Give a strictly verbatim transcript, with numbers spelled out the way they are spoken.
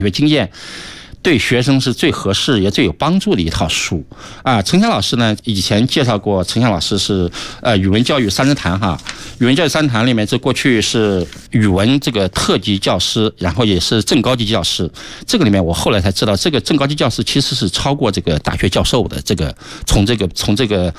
学经验。对学生是最合适也最有帮助的一套书啊。陈翔老师呢，以前介绍过，陈翔老师是呃语文教育三人谈哈，语文教育三人谈里面，这过去是语文这个特级教师，然后也是正高级教师。这个里面我后来才知道，这个正高级教师其实是超过这个大学教授的，这个从这个从这个